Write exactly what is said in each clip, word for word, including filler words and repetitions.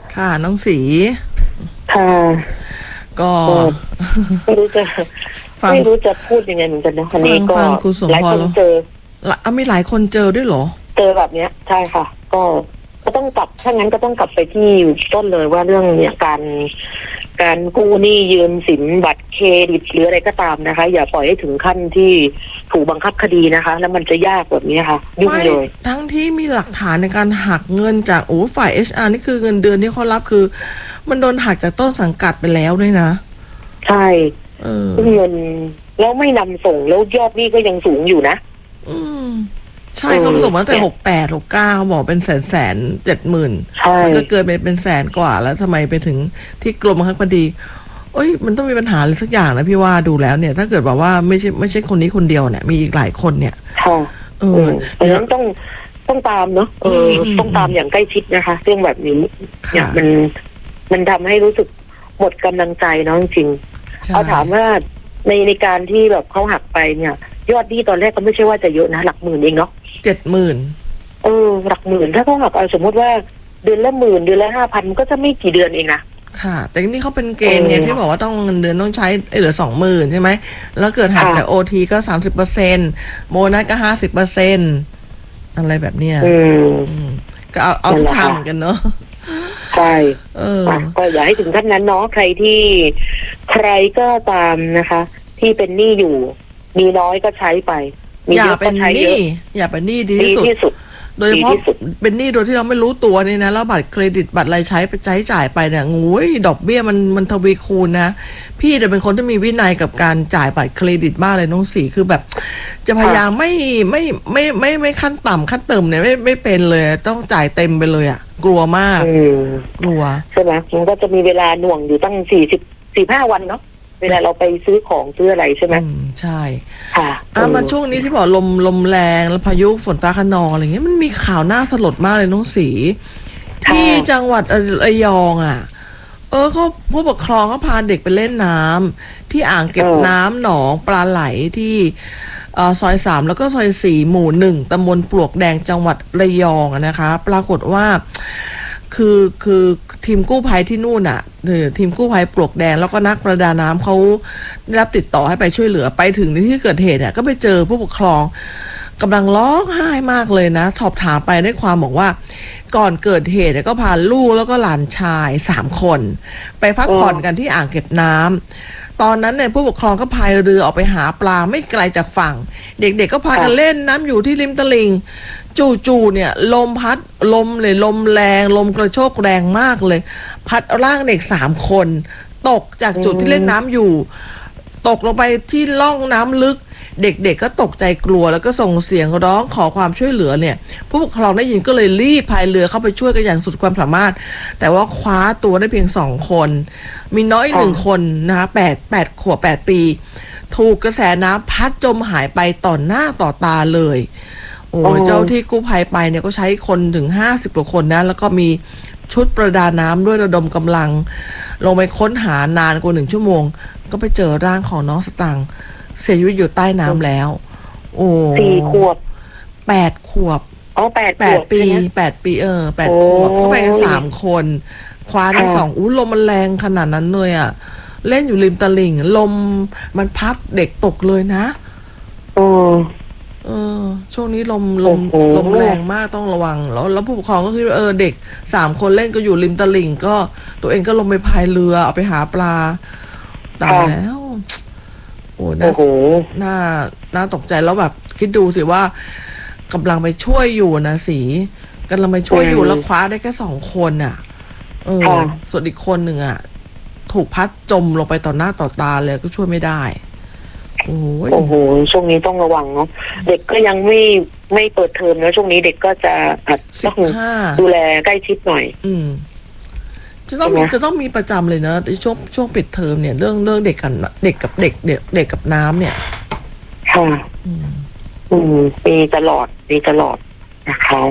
ค่ะน้องสีค่ะก็ไม่รู้จะไม่รู้จะพูดยังไงเหมือนกันนะคันนี้ก็หลายคนเจอละมีหลายคนเจอด้วยเหรอเจอแบบเนี้ยใช่ค่ะก็ก็ต้องกลับถ้างั้นก็ต้องกลับไปที่ต้นเลยว่าเรื่องเนี่ยการการกู้หนี้ยืมสินบัตรเครดิตหรืออะไรก็ตามนะคะอย่าปล่อยให้ถึงขั้นที่ถูกบังคับคดีนะคะแล้วมันจะยากแบบนี้ค่ะยุ่งเลยทั้งที่มีหลักฐานในการหักเงินจากโอ้ฝ่าย เอช อาร์ นี่คือเงินเดือนที่เขารับคือมันโดนหักจากต้นสังกัดไปแล้วด้วยนะใช่เออเงินแล้วไม่นำส่งแล้วยอดหนี้ก็ยังสูงอยู่นะอืมใช่เขาส่งมาตั้งแต่หกแปดหกเก้าบอกเป็นแสนแสนเจ็ดหมื่นมันก็เกินไปเป็นแสนกว่าแล้วทำไมไปถึงที่กรมบังคับคดีเอ้ยมันต้องมีปัญหาอะไรสักอย่างนะพี่ว่าดูแล้วเนี่ยถ้าเกิดแบบว่าไม่ใช่ไม่ใช่คนนี้คนเดียวเนี่ยมีอีกหลายคนเนี่ยค่ะเออเพราะฉะนั้นต้องต้องตามเนาะเออต้องตามอย่างใกล้ชิดนะคะเรื่องแบบนี้เนี่ยมันมันทำให้รู้สึกหมดกำลังใจเนาะจริงๆเอาถามว่าในในการที่แบบเขาหักไปเนี่ยยอดหนี้ตอนแรกก็ไม่ใช่ว่าจะเยอะนะหลักหมื่นเองเนาะเจ็ดหมื่นเออหลักหมื่นถ้าเขาหักเอาสมมติว่าเดือนละหมื่นเดือนละห้าพันก็จะไม่กี่เดือนเองนะค่ะแต่นี่เขาเป็นเกณฑ์ไงที่บอกว่าต้องเงินเดือนต้องใช้เหลือสองหมื่นใช่ไหมแล้วเกิดหักจากโอทีก็สามสิบเปอร์เซ็นต์โบนัสก็ห้าสิบเปอร์เซ็นต์อะไรแบบเนี้ยก็เอาเอาทุกทางเหมือนกันเนาะใช่เออก็อย่าให้ถึงขั้นนั้นเนาะใครที่ใครก็ตามนะคะที่เป็นหนี้อยู่มีน้อยก็ใช้ไปอย่าเป็นหนี้อย่าเป็นหนี้ดีที่สุดโดยเฉพาะเป็นหนี้โดยที่เราไม่รู้ตัวนี่นะแล้วบัตรเครดิตบัตรอะไรใช้ไปใช้จ่ายไปเนี่ยงูยดอกเบี้ยมันมันทวีคูณนะพี่จะเป็นคนที่มีวินัยกับการจ่ายบัตรเครดิตมากเลยน้องสีคือแบบจะพยายามไม่ไม่ไม่ไม่ไม่ขั้นต่ำขั้นเติมเนี่ยไม่ไม่เป็นเลยต้องจ่ายเต็มไปเลยอ่ะกลัวมากกลัวใช่ไหมมันก็จะมีเวลาหน่วงอยู่ตั้งสี่สิบสี่ห้าวันเนาะเวลาเราไปซื้อของซื้ออะไรใช่ไหมใช่ค่ะอ่ะมาช่วงนี้ที่บอกลมลมแรงแล้วพายุฝนฟ้าคะนองอะไรเงี้ยมันมีข่าวน่าสลดมากเลยน้องสีที่จังหวัดระยองอ่ะเออเขาผู้ปกครองเขาพาเด็กไปเล่นน้ำที่อ่างเก็บน้ำหนองปลาไหลที่ซอยสามแล้วก็ซอยสี่หมู่หนึ่งตำบลปลวกแดงจังหวัดระยองนะคะปรากฏว่าคือคือทีมกู้ภัยที่นู่นอ่ะทีมกู้ภัยปลวกแดงแล้วก็นักประดาน้ำเขาได้รับติดต่อให้ไปช่วยเหลือไปถึงในที่เกิดเหตุเนี่ยก็ไปเจอผู้ปกครองกำลังร้องไห้มากเลยนะสอบถามไปได้ความบอกว่าก่อนเกิดเหตุก็พาลูกแล้วก็หลานชายสามคนไปพักผ่อนกันที่อ่างเก็บน้ำตอนนั้นเนี่ยผู้ปกครองก็พายเรือออกไปหาปลาไม่ไกลจากฝั่งเด็กๆ ก็พากันเล่นน้ำอยู่ที่ริมตลิ่งจู่ๆเนี่ยลมพัดลมเลยลมแรงลมกระโชกแรงมากเลยพัดร่างเด็กสามคนตกจากจุดที่เล่นน้ำอยู่ตกลงไปที่ร่องน้ำลึกเด็กๆ ก็ตกใจกลัวแล้วก็ส่งเสียงร้องขอความช่วยเหลือเนี่ยผู้ปกครองได้ยินก็เลยรีบพายเรือเข้าไปช่วยกันอย่างสุดความสามารถแต่ว่าคว้าตัวได้เพียงสองคนมีน้อยหนึ่งคนนะคะแปดแปดขวบแปดปีถูกกระแสน้ำพัดจมหายไปต่อหน้าต่อตาเลยโอ้เจ้าที่กู้ภัยไปเนี่ยก็ใช้คนถึงห้าสิบกว่าคนนะแล้วก็มีชุดประดาน้ำด้วยระดมกำลังลงไปค้นหานานกว่าหนึ่งชั่วโมงก็ไปเจอร่างของน้องสตังค์เสียชีวิตอยู่ใต้น้ำแล้วโอ้สี่ขวบแปดขวบอ๋อแปดแปดปีแปดปีเออแปดขวบก็ไปกันสามคนคว้าได้สองอู้ลมมันแรงขนาดนั้นเลยอ่ะเล่นอยู่ริมตลิ่งลมมันพัดเด็กตกเลยนะโอ้เออช่วงนี้ลมลมลมแรงมากต้องระวังแล้วแล้วผู้ปกครองก็คือเออเด็กสามคนเล่นก็อยู่ริมตลิ่งก็ตัวเองก็ลงไปพายเรือเอาไปหาปลาตายแล้วโอ้น่าน่าน่าตกใจแล้วแบบคิดดูสิว่ากำลังไปช่วยอยู่นะสีกำลังไปช่วยอยู่แล้วคว้าได้แค่สองคนอ่ะเออส่วนอีกคนหนึ่งอ่ะถูกพัดจมลงไปต่อหน้าต่อตาเลยก็ช่วยไม่ได้โอ้โอ้โหช่วงนี้ต้องระวังเนาะเด็กก็ยังไม่ไม่เปิดเทอมแล้วช่วงนี้เด็กก็จะอาจต้องดูแลใกล้ชิดหน่อยอืมจะต้องมีจะต้องมีประจำเลยนะในช่วงช่วงปิดเทอมเนี่ยเรื่องเรื่องเด็กกันเด็กกับเด็กเด็กเด็กกับน้ำเนี่ยค่ะอืมอืมมีตลอดมีตลอดนะคะ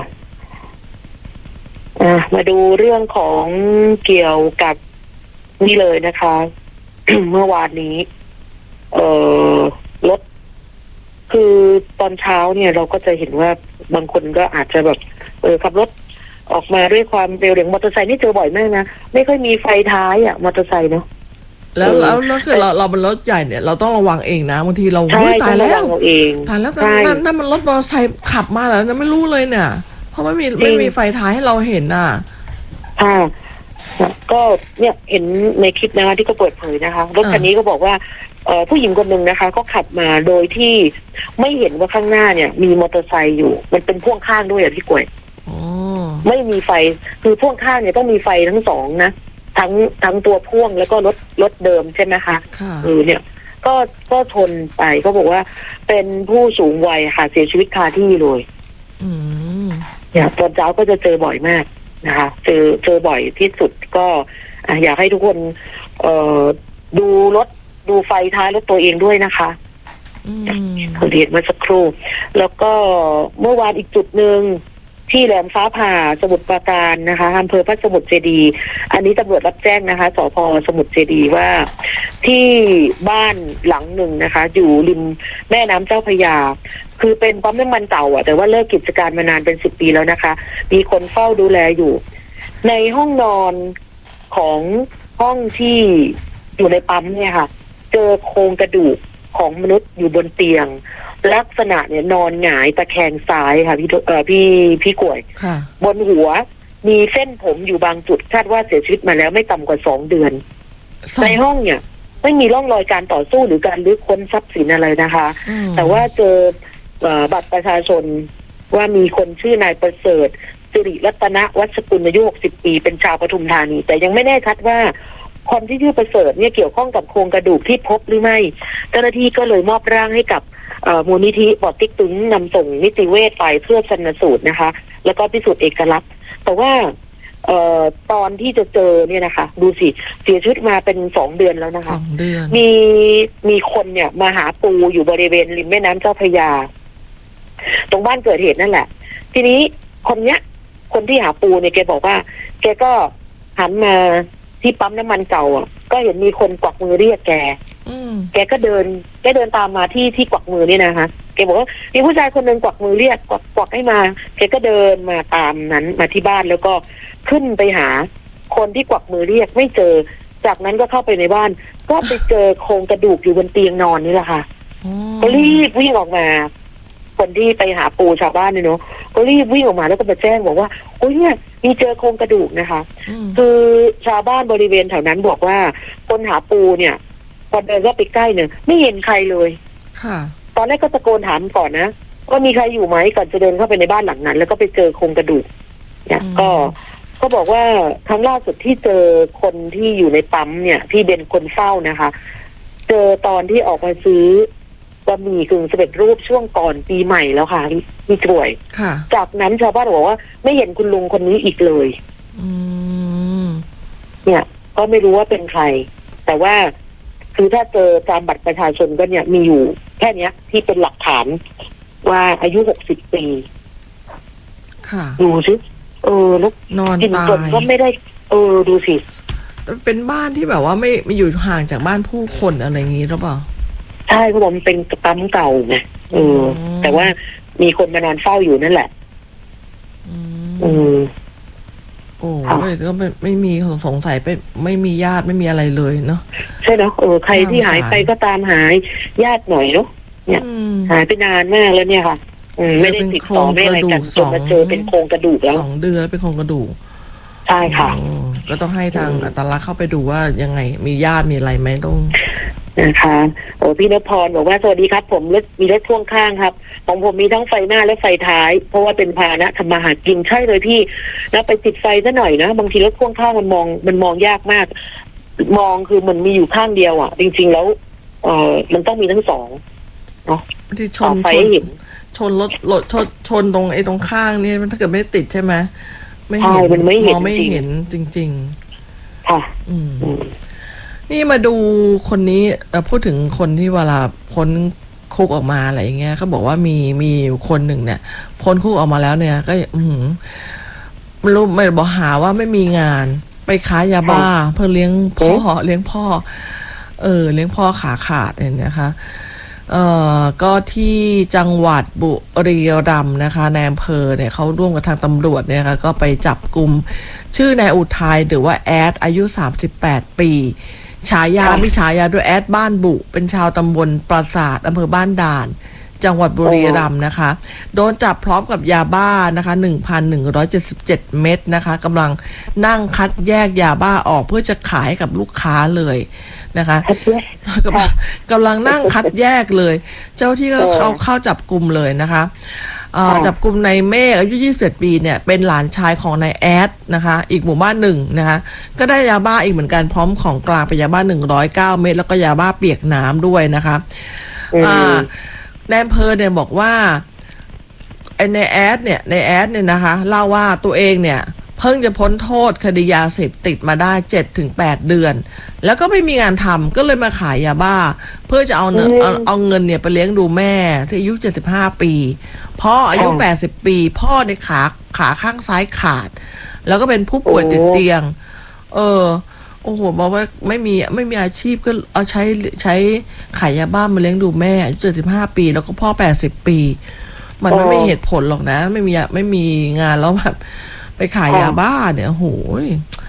อ่ะมาดูเรื่องของเกี่ยวกับนี่เลยนะคะ เมื่อวานนี้เอ่อรถคือตอนเช้าเนี่ยเราก็จะเห็นว่าบางคนก็อาจจะแบบเออขับรถออกมาด้วยความเร็วอย่างมอเตอร์ไซค์นี่เจอบ่อยมากนะไม่ค่อยมีไฟท้ายอ่ะมอเตอร์ไซค์เนาะแล้วแล้วแล้วคือเราเราเป็นรถใหญ่เนี่ยเราต้องระวังเองนะบางทีเราตายแล้วตายแล้วนั่นนั่นมันรถมอเตอร์ไซค์ขับมาแล้วนะไม่รู้เลยเนี่ยเพราะไม่มีไม่มีไฟท้ายให้เราเห็นอ่ะอ่าก็เนี่ยเห็นในคลิปนะคะที่ก็เปิดเผยนะคะรถคันนี้ก็บอกว่าเอ่อผู้หญิงคนหนึ่งนะคะก็ขับมาโดยที่ไม่เห็นว่าข้างหน้าเนี่ยมีมอเตอร์ไซค์อยู่มันเป็นพ่วงข้างด้วยอ่ะพี่กวยไม่มีไฟคือพ่วงข้างเนี่ยต้องมีไฟทั้งสองนะทั้งทั้งตัวพ่วงแล้วก็รถรถเดิมใช่ไหมคะเออเนี่ยก็ก็ชนไปก็บอกว่าเป็นผู้สูงวัยค่ะเสียชีวิตคาที่เลยเนี่ยตอนเช้าก็จะเจอบ่อยมากนะคะเจอเจอบ่อยที่สุดก็อยากให้ทุกคนเอ่อดูรถดูไฟท้ายรถตัวเองด้วยนะคะเขาเรียนเมื่อสักครู่แล้วก็เมื่อวานอีกจุดหนึ่งที่แหลมฟ้าผ่าสมุทรปราการนะคะอำเภอพระสมุทรเจดีย์อันนี้ตำรวจรับแจ้งนะคะสภ.สมุทรเจดีย์ว่าที่บ้านหลังหนึ่งนะคะอยู่ริมแม่น้ำเจ้าพระยาคือเป็นปั๊มน้ำมันเก่าอ่ะแต่ว่าเลิกกิจการมานานเป็นสิบปีแล้วนะคะมีคนเฝ้าดูแลอยู่ในห้องนอนของห้องที่อยู่ในปั๊มเนี่ยค่ะเจอโครงกระดูกของมนุษย์อยู่บนเตียงลักษณะเนี่ยนอนหงายตะแคงซ้ายค่ะพี่เอ่อพี่พี่กวยบนหัวมีเส้นผมอยู่บางจุดคาดว่าเสียชีวิตมาแล้วไม่ต่ำกว่าสองเดือนในห้องเนี่ยไม่มีร่องรอยการต่อสู้หรือการลื้อค้นทรัพย์สินอะไรนะคะแต่ว่าเจอบัตรประชาชนว่ามีคนชื่อนายประเสริฐสิริรัตนวัชกุลอายุหกสิบปีเป็นชาวปทุมธานีแต่ยังไม่แน่ชัดว่าคนที่ชื่อประเสริฐเนี่ยเกี่ยวข้องกับโครงกระดูกที่พบหรือไม่เจ้าหน้าที่ก็เลยมอบร่างให้กับมูลนิธิปอเต็กตึงนำส่งนิติเวชไปเพื่อชันสูตรนะคะแล้วก็พิสูจน์เอกลักษณ์แต่ว่าเอ่อตอนที่จะเจอเนี่ยนะคะดูสิเสียชีวิตมาเป็นสองเดือนแล้วนะคะสองเดือนมีมีคนเนี่ยมาหาปูอยู่บริเวณริมแม่น้ำเจ้าพระยาตรงบ้านเกิดเหตุนั่นแหละทีนี้คนเนี้ยคนที่หาปูเนี่ยแกบอกว่าแกก็หันมาที่ปั๊มน้ำมันเก่าอ่ะก็เห็นมีคนกวักมือเรียกแกแกก็เดินแกเดินตามมาที่ที่กวักมือนี่นะคะแกบอกว่ามีผู้ชายคนหนึ่งกวักมือเรียกกวักกวักให้มาแกก็เดินมาตามนั้นมาที่บ้านแล้วก็ขึ้นไปหาคนที่กวักมือเรียกไม่เจอจากนั้นก็เข้าไปในบ้านก็ไปเจอโครงกระดูกอยู่บนเตียงนอนนี่แหละค่ะก็รีบวิ่งออกมาคนที่ไปหาปูชาวบ้านเนี่ยเนาะก็รีบวิ่งออกมาแล้วก็มาแจ้งบอกว่าโอ้ยเนี่ยมีเจอโครงกระดูกนะคะคือชาวบ้านบริเวณแถวนั้นบอกว่าคนหาปูเนี่ยพอเดินเข้าไปใกล้เนี่ยไม่เห็นใครเลยค่ะตอนแรกก็ตะโกนถามก่อนนะว่ามีใครอยู่ไหมก่อนจะเดินเข้าไปในบ้านหลังนั้นแล้วก็ไปเจอโครงกระดูกเนี่ยก็ก็บอกว่าครั้งล่าสุดที่เจอคนที่อยู่ในปั๊มเนี่ยที่เป็นคนเฝ้านะคะเจอตอนที่ออกมาซื้อบะหมี่กึ่งสำเร็จรูปช่วงก่อนปีใหม่แล้วค่ะพี่กรวยจากนั้นชาวบ้านบอกว่าไม่เห็นคุณลุงคนนี้อีกเลยเนี่ยก็ไม่รู้ว่าเป็นใครแต่ว่าคือถ้าเจอตามบัตรประชาชนก็เนี่ยมีอยู่แค่เนี้ยที่เป็นหลักฐานว่าอายุหกสิบปีค่ะดูสิเออแล้วนอนตายก็ไม่ได้เออดูสิเป็นบ้านที่แบบว่าไม่ไม่อยู่ห่างจากบ้านผู้คนอะไรอย่างงี้หรือเปล่าใช่เขาบอกมันเป็นปั๊มเก่าไงเออแต่ว่ามีคนมานอนเฝ้าอยู่นั่นแหละอืมโอ้ยก็ไม่ไม่มีสงสัยไปไม่มีญาติไม่มีอะไรเลยเนาะใช่เนาะเออใครที่หายไปก็ตามหายญาติหน่อยเนาะเนี่ยหายไปนานมากแล้วเนี่ยค่ะไม่ได้ติดต่อไม่อะไรกันจนมาเจอเป็นโครงกระดูกแล้วสองเดือนเป็นโครงกระดูกใช่ค่ะก็ต้องให้ทางอัตลักษณ์เข้าไปดูว่ายังไงมีญาติมีอะไรไหมต้องนะคะโอ้พี่นพพรบอกว่าสวัสดีครับผมรถมีรถพ่วงข้างครับของผมมีทั้งไฟหน้าและไฟท้ายเพราะว่าเป็นพาหนะทำมาหากินใช่เลยพี่แล้วไปติดไฟซะหน่อยนะบางทีรถพ่วงข้างมันมองมันมองยากมากมองคือมันมีอยู่ข้างเดียวอ่ะจริงๆแล้วเออมันต้องมีทั้งสองเนาะที่ชนชนชนรถรถชนชนตรงไอ้ตรงข้างนี่มันถ้าเกิดไม่ติดใช่ไหมไม่เห็นมันไม่เห็นไม่เห็นจริงๆค่ะอืมนี่มาดูคนนี้พูดถึงคนที่เวลาพ้นคุกออกมาอะไรอย่างเงี้ยเขาบอกว่ามีมีคนหนึ่งเนี่ยพ้นคุกออกมาแล้วเนี่ยก็อืมไม่รู้ไม่บอกหาว่าไม่มีงานไปค้ายาบ้าเพื่อเลี้ยงพ่อเลี้ยงพ่อเออเลี้ยงพ่อขาขาดอย่างเงี้ยค่ะเอ่อก็ที่จังหวัดบุรีรัมย์นะคะในอำเภอเนี่ยเขาร่วมกับทางตำรวจเนี่ยค่ะก็ไปจับกุมชื่อนายอุทัยหรือว่าแอดอายุสามสิบแปดปีฉายามีฉายาด้วยแอดบ้านบุเป็นชาวตำบลปราสาทอำเภอบ้านด่านจังหวัดบุรีรัมย์นะคะโดนจับพร้อมกับยาบ้านะคะ หนึ่งพันหนึ่งร้อยเจ็ดสิบเจ็ด เม็ดนะคะกำลังนั่งคัดแยกยาบ้าออกเพื่อจะขายให้กับลูกค้าเลยนะคะกำลังกำลังนั่งคัดแยกเลยเจ้าที่ก็เขาเข้าจับกลุ่มเลยนะคะจับกลุ่มนายเมฆอายุยี่สิบเอ็ดปีเนี่ยเป็นหลานชายของนายแอดนะคะอีกหมู่บ้านหนึ่งนะคะก็ได้ยาบ้าอีกเหมือนกันพร้อมของกลางเป็นยาบ้าหนึ่งร้อยเก้าเม็ดแล้วก็ยาบ้าเปียกน้ำด้วยนะคะอ่าในอำเภอเนี่ยบอกว่าไอ้ในแอดเนี่ยในแอดเนี่ยนะคะเล่าว่าตัวเองเนี่ยเพิ่งจะพ้นโทษคดียาเสพติดมาได้ เจ็ดถึงแปด เดือนแล้วก็ไม่มีงานทำก็เลยมาขายยาบ้าเพื่อจะเอาเอาเอาเงินเนี่ยไปเลี้ยงดูแม่ที่อายุเจ็ดสิบห้าปีพ่ออายุแปดสิบปีพ่อในขาขาข้างซ้ายขาดแล้วก็เป็นผู้ป่วยติดเตียงเออโอ้โหบอกว่าไม่มีไม่มีอาชีพก็เอาใช้ใช้ขายยาบ้ามาเลี้ยงดูแม่อายุเจ็ดสิบห้าปีแล้วก็พ่อแปดสิบปีมันไม่มีเหตุผลหรอกนะไม่มีไม่มีงานแล้วแบบไปขายยาบ้าเนี่ยโหย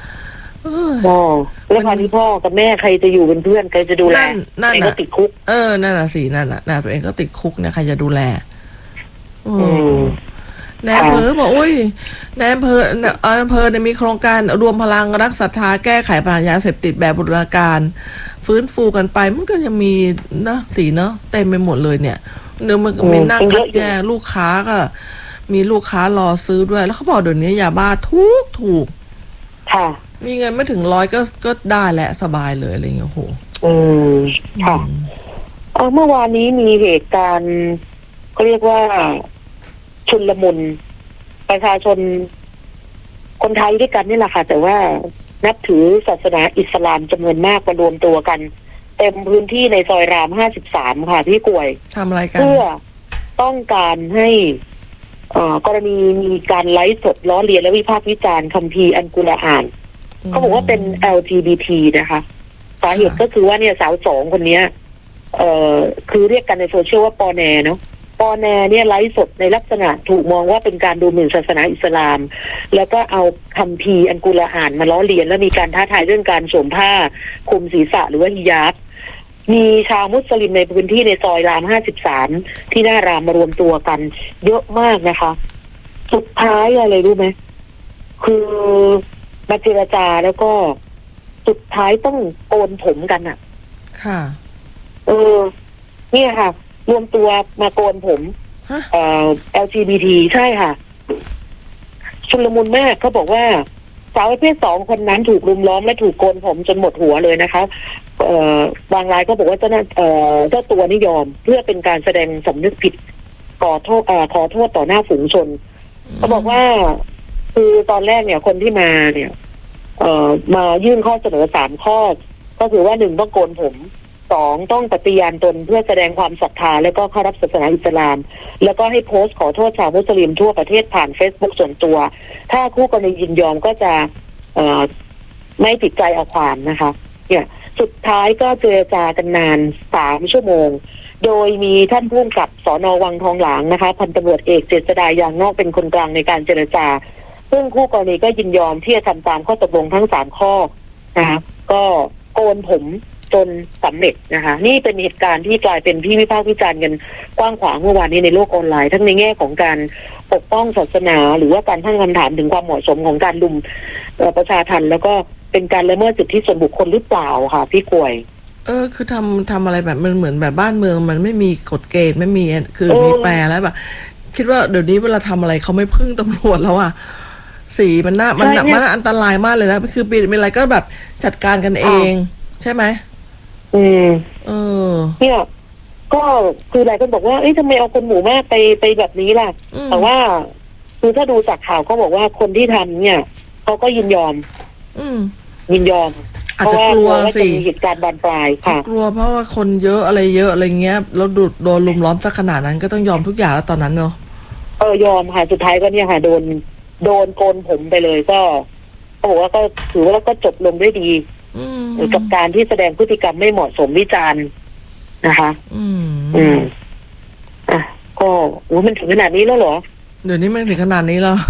แล้วพอที่พ่อกับแม่ใครจะอยู่เป็นเพื่อนใครจะดูแลนั่นก็ติดคุกเออนั่นน่ะสินั่นน่ะตัวเองก็ติดคุกเนี่ยใครจะดูแลอืมนายอำเภอบอกอุ้ยนายอำเภออำเภอเนี่ยมีโครงการรวมพลังรักศรัทธาแก้ไขปัญหายาเสพติดแบบบูรณาการฟื้นฟูกันไปมันก็ยังมีนะสีเนาะเต็มไปหมดเลยเนี่ยเนื้อมันมีนั่งคัดแยกลูกค้าก็มีลูกค้ารอซื้อด้วยแล้วเขาบอกเดี๋ยวนี้ยาบ้าถูกถูกค่ะมีเงินไม่ถึงร้อยก็ก็ได้แหละสบายเลยอะไรเงี้ยโหอืมค่ะเออเมื่อวานนี้มีเหตุการณ์เขาเรียกว่าชุลมุนประชาชนคนไทยด้วยกันนี่แหละค่ะแต่ว่านับถือศาสนาอิสลามจำนวนมากมารวมตัวกันเต็มพื้นที่ในซอยรามห้าสิบสามค่ะพี่กวยทำอะไรกันเพื่อต้องการให้กรณีมีการไลฟ์สดล้อเลียนและวิพากษ์วิจารณ์คัมภีร์อัลกุรอานเขาบอกว่าเป็น แอล จี บี ที นะคะสาเหตุก็คือว่าเนี่ยสาวสองคนนี้เอ่อคือเรียกกันในโซเชียลว่าปอแนเนาะปอแนเนี่ยไลฟ์สดในลักษณะถูกมองว่าเป็นการดูหมิ่นศาสนาอิสลามแล้วก็เอาคัมภีร์อัลกุรอานมาล้อเลียนและมีการท้าทายเรื่องการสวมผ้าคลุมศีรษะหรือว่าฮิญาบมีชาวมุสลิมในพื้นที่ในซอยรามห้าสิบสามที่หน้ารามมารวมตัวกันเยอะมากนะคะสุดท้ายอะไรรู้ไหมคือมาเจรจาแล้วก็สุดท้ายต้องโกนผมกันอ่ะค่ะเออเนี่ยค่ะรวมตัวมาโกนผมเอ่อ แอล จี บี ที ใช่ค่ะชุลมุนมากเขาบอกว่าสาวประเภทสองคนนั้นถูกรุมล้อมและถูกโกนผมจนหมดหัวเลยนะคะเอ่อบางรายก็บอกว่าเจ้าเอ่อเจ้าตัวนี่ยอมเพื่อเป็นการแสดงสำนึกผิดขอโทษเอ่อขอโทษต่อหน้าฝูงชนเขาบอกว่าคือตอนแรกเนี่ยคนที่มาเนี่ยเอ่อมายื่นข้อเสนอสามข้อก็คือว่าหนึ่งต้องโกนผมสองต้องปฏิญาณตนเพื่อแสดงความศรัทธาและก็เข้ารับศาสนาอิสลามแล้วก็ให้โพสต์ขอโทษชาวมุสลิมทั่วประเทศผ่าน Facebook ส่วนตัวถ้าคู่กรณียินยอมก็จะเอ่อไม่ติดใจเอาความนะคะเนี่ยสุดท้ายก็เจรจากันนานสามชั่วโมงโดยมีท่านผู้กำกับสน.วังทองหลางนะคะพันตำรวจเอกเจษฎายางนอกเป็นคนกลางในการเจรจาซึ่งคู่กรณีก็ยินยอมที่จะทำตามข้อตกลงทั้งสามข้อนะคะก็โกนผมจนสำเร็จนะคะนี่เป็นเหตุการณ์ที่กลายเป็นที่วิพากษ์วิจารณ์กันกว้างขวางเมื่อวานนี้ในโลกออนไลน์ทั้งในแง่ของการปกป้องศาสนาหรือว่าการตั้งคำถามถึงความเหมาะสมของการลุมประชาทัณฑ์แล้วก็เป็นการละเมิดสิทธิส่วนบุคคลหรือเปล่าค่ะพี่กวยเออคือทำทำอะไรแบบมันเหมือนแบบบ้านเมืองมันไม่มีกฎเกณฑ์ไม่มีคือมีแปรแล้วแบบคิดว่าเดี๋ยวนี้เวลาทำอะไรเขาไม่พึ่งตำรวจแล้วอ่ะสีมันน่ามันมันอันตรายมากเลยนะคือเป็นอะไรก็แบบจัดการกันเองใช่ไหมอืมเออเนี่ยก็คือหลายคนบอกว่าเอ้ยทำไมเอาคนหมู่มากไปไปแบบนี้ล่ะแต่ว่าคือถ้าดูจากข่าวเขาบอกว่าคนที่ทำเนี่ยเขาก็ยินยอมอืมยินยอมอาจจะกลัวสิเหตุการณ์บานปลายค่ะกลัวเพราะว่าคนเยอะอะไรเยอะอะไรเงี้ยแล้วดูโดนลุมล้อมซะขนาดนั้นก็ต้องยอมทุกอย่างแล้วตอนนั้นเนาะเออยอมค่ะสุดท้ายก็เนี่ยค่ะโดนโดนโกนผมไปเลยก็เขาบอกว่าก็ถือว่าก็จบลงด้วยดีกับการที่แสดงพฤติกรรมไม่เหมาะสมวิจารณ์นะคะอืมอืมอ่ะก็โอ้มันถึงขนาดนี้แล้วเหรอเดี๋ยวนี้มันถึงขนาดนี้แล้ว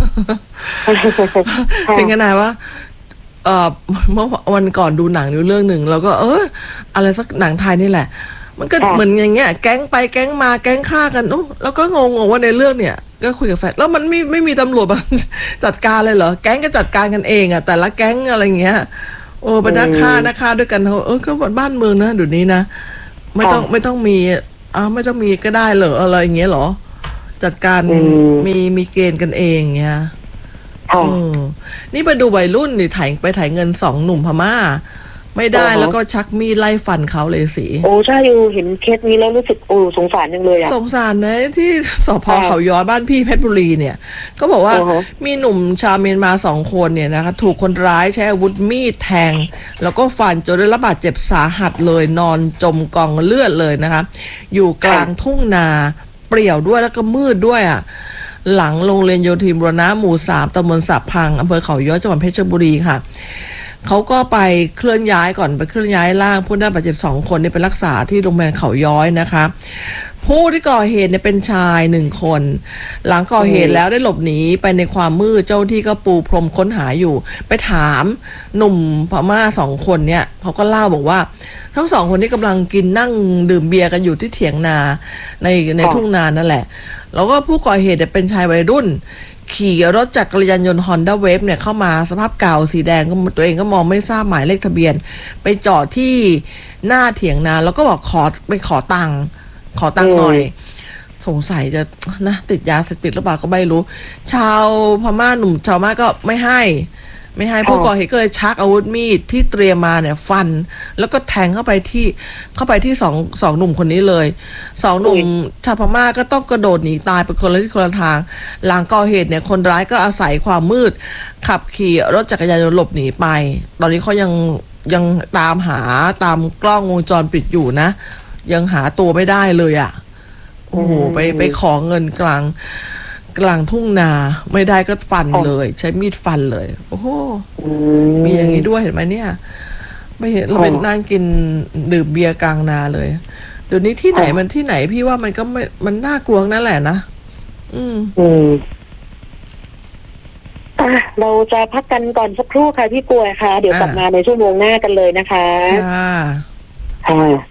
ถึงขนาดว่าเอ่อเมื่อวันก่อนดูหนังอยู่เรื่องหนึ่งเราก็เอออะไรสักหนังไทยนี่แหละมันก็เหมือนอย่างเงี้ยแก๊งไปแก๊งมาแก๊งฆ่ากันโอ้แล้วก็งงๆว่าในเรื่องเนี่ยก็คุยกับแฟนแล้วมันไม่ไม่มีตำรวจมาจัดการเลยเหรอแก๊งก็จัดการกันเองอ่ะแต่ละแก๊งอะไรเงี้ยโอ้เป็นนักฆ่านักฆ่าด้วยกันเออก็บ้านเมืองนะเดี๋ยวนี้นะไม่ต้องไม่ต้องมีอ้าวไม่ต้องมีก็ได้เหรออะไรอย่างเงี้ยเหรอจัดการมีมีเกณฑ์กันเองเงี้ยอนี่ไปดูวัยรุ่นนี่ถ่ายไปถ่ายเงินสองหนุ่มพม่าไม่ได้แล้วก็ชักมีดไล่ฟันเขาเลยสิโอ้ใช่อยู่เห็นเคสนี้แล้วรู้สึกโอ้สงสารจังเลยอะสงสารไหมที่สพเขาย้อยบ้านพี่เพชรบุรีเนี่ยก็บอกว่ามีหนุ่มชาวเมียนมาสองคนเนี่ยนะคะถูกคนร้ายใช้อาวุธมีดแทงแล้วก็ฟันจนได้รับบาดเจ็บสาหัสเลยนอนจมกองเลือดเลยนะคะอยู่กลางทุ่งนาเปรี่ยวด้วยแล้วก็มืดด้วยอ่ะหลังโรงเรียนโยธินบูรณะหมู่สามตำบลสะพังอำเภอเขาย้อยจังหวัดเพชรบุรีค่ะเขาก็ไปเคลื่อนย้ายก่อนไปเคลื่อนย้ายร่างผู้ได้รับบาดเจ็บสองคนนี่ไปรักษาที่โรงพยาบาลเขาย้อยนะคะผู้ที่ก่อเหตุเนี่ยเป็นชายหนึ่งคนหลังก่อเหตุแล้วได้หลบหนีไปในความมืดเจ้าที่ก็ปูพรมค้นหาอยู่ไปถามหนุ่มพม่าสองคนเนี่ยเขาก็เล่าบอกว่าทั้งสองคนนี้กำลังกินนั่งดื่มเบียร์กันอยู่ที่เถียงนาในในทุ่งนานั่นแหละแล้วก็ผู้ก่อเหตุเป็นชายวัยรุ่นขี่รถจักรยานยนต์ Honda Wave เนี่ยเข้ามาสภาพเก่าสีแดงก็ตัวเองก็มองไม่ทราบหมายเลขทะเบียนไปจอดที่หน้าเถียงนาแล้วก็บอกขอไปขอตังค์ขอตังค์หน่อยสงสัยจะนะติดยาเสพติดหรือเปล่าก็ไม่รู้ชาวพม่าหนุ่มชาวพม่าก็ไม่ให้ไม่ให้ผู้ก่อเหตุก็เลยชักอาวุธมีดที่เตรียมมาเนี่ยฟันแล้วก็แทงเข้าไปที่เข้าไปที่สองสองหนุ่มคนนี้เลยสองหนุ่มชาวพม่าก็ต้องกระโดดหนีตายไปคนละที่คนละทางหลังก่อเหตุเนี่ยคนร้ายก็อาศัยความมืดขับขี่รถจักรยานยนต์หลบหนีไปตอนนี้เขายังยังตามหาตามกล้องวงจรปิดอยู่นะยังหาตัวไม่ได้เลยอ่ะโอ้โหไปไปขอเงินกลางกลางทุ่งนาไม่ได้ก็ฟันเลยใช้มีดฟันเลยโอ้โหมีอย่างนี้ด้วยเห็นไหมเนี่ยไม่เห็นเราเป็นนั่งกินดื่มเบียร์กลางนาเลยเดี๋ยวนี้ที่ไหนมันที่ไหนพี่ว่ามันก็ไม่มันน่ากลัวนั่นแหละนะอืมอืมอ่ะเราจะพักกันก่อนสักครู่ค่ะพี่กล้วยค่ะเดี๋ยวกลับมาในชั่วโมงหน้ากันเลยนะคะค่ะค่ะ